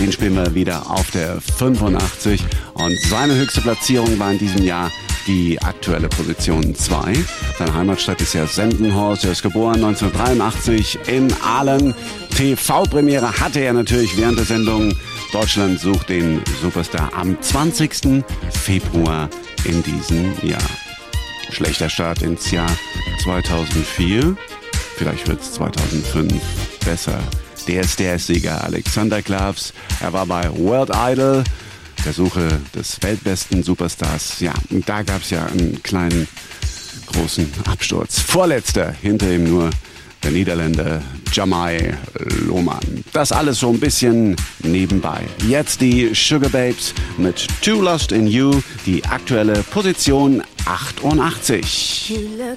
Den spielen wir wieder auf der 85. Und seine höchste Platzierung war in diesem Jahr die aktuelle Position 2. Seine Heimatstadt ist ja Sendenhorst. Er ist geboren 1983 in Aalen. TV-Premiere hatte er natürlich während der Sendung Deutschland sucht den Superstar am 20. Februar in diesem Jahr. Schlechter Start ins Jahr 2004. Vielleicht wird es 2005 besser. Der Sieger Alexander Klavs. Er war bei World Idol, der Suche des weltbesten Superstars. Ja, und da gab es ja einen kleinen, großen Absturz. Vorletzter, hinter ihm nur der Niederländer Jamai Lohmann. Das alles so ein bisschen nebenbei. Jetzt die Sugar Babes mit Too Lost in You, die aktuelle Position 88.